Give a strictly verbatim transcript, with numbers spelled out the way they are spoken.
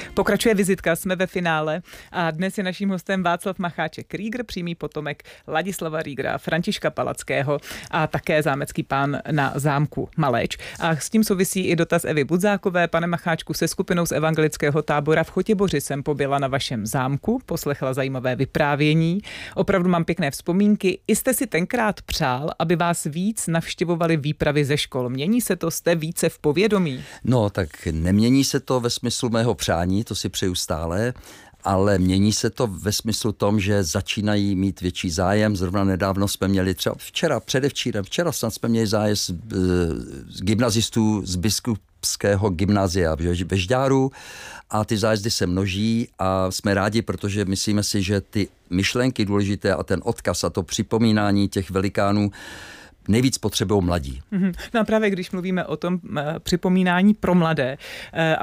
Pokračuje vizitka, jsme ve finále a dnes je naším hostem Václav Macháček Rýgr, přímý potomek Ladislava Rýgra a Františka Palackého a také zámecký pán na zámku Maléč. A s tím souvisí i dotaz Evy Budzákové. Pane Macháčku, se skupinou z evangelického tábora v Chotěboři jsem pobyla na vašem zámku, poslechla zajímavé vyprávění. Opravdu mám pěkné vzpomínky. I jste si tenkrát přál, aby vás víc navštěvovali výpravy ze škol. Mění se to, jste více v povědomí? No, tak nemění se to ve smyslu mého přání, to si přeju stále, ale mění se to ve smyslu tom, že začínají mít větší zájem. Zrovna nedávno jsme měli třeba včera, předevčírem, včera snad jsme měli zájezd z gymnazistů z biskupského gymnázia ve Žďáru a ty zájezdy se množí a jsme rádi, protože myslíme si, že ty myšlenky důležité a ten odkaz a to připomínání těch velikánů nejvíc potřebují mladí. No a právě když mluvíme o tom připomínání pro mladé